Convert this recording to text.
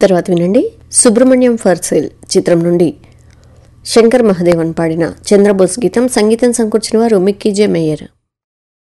తర్వాత వినండి Subrahmanyam for sale చిత్రం నుండి శంకర్ మహదేవన్ పాడిన చంద్రబోస్ గీతం. సంగీతం సమకూర్చిన వారు మిక్కీ జే మేయర్.